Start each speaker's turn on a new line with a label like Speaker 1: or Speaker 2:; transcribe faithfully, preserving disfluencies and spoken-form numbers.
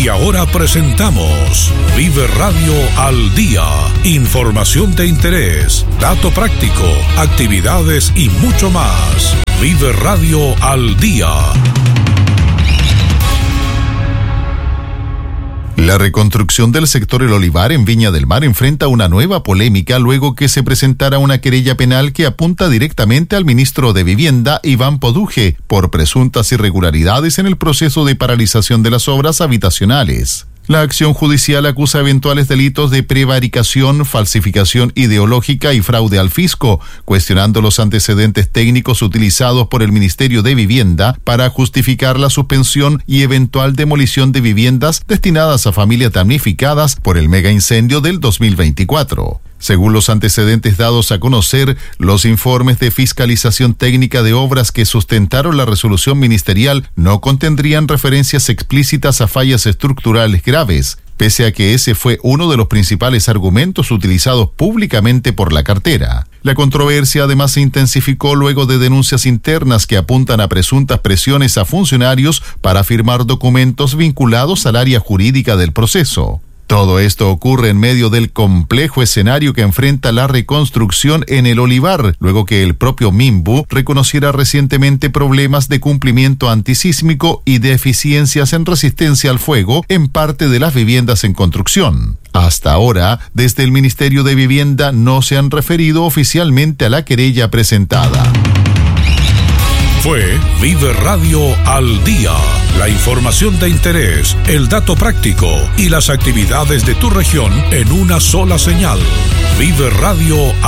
Speaker 1: ahora presentamos Vive Radio al Día. Información de interés, dato práctico, actividades y mucho más. Vive Radio al Día.
Speaker 2: La reconstrucción del sector El Olivar en Viña del Mar enfrenta una nueva polémica luego que se presentara una querella penal que apunta directamente al ministro de Vivienda, Iván Poduje, por presuntas irregularidades en el proceso de paralización de las obras habitacionales. La acción judicial acusa eventuales delitos de prevaricación, falsificación ideológica y fraude al fisco, cuestionando los antecedentes técnicos utilizados por el Ministerio de Vivienda para justificar la suspensión y eventual demolición de viviendas destinadas a familias damnificadas por el mega incendio del dos mil veinticuatro. Según los antecedentes dados a conocer, los informes de fiscalización técnica de obras que sustentaron la resolución ministerial no contendrían referencias explícitas a fallas estructurales graves, pese a que ese fue uno de los principales argumentos utilizados públicamente por la cartera. La controversia además se intensificó luego de denuncias internas que apuntan a presuntas presiones a funcionarios para firmar documentos vinculados al área jurídica del proceso. Todo esto ocurre en medio del complejo escenario que enfrenta la reconstrucción en El Olivar, luego que el propio Minbu reconociera recientemente problemas de cumplimiento antisísmico y deficiencias en resistencia al fuego en parte de las viviendas en construcción. Hasta ahora, desde el Ministerio de Vivienda no se han referido oficialmente a la querella presentada.
Speaker 1: Fue Vive Radio al Día. La información de interés, el dato práctico y las actividades de tu región en una sola señal. Vive Radio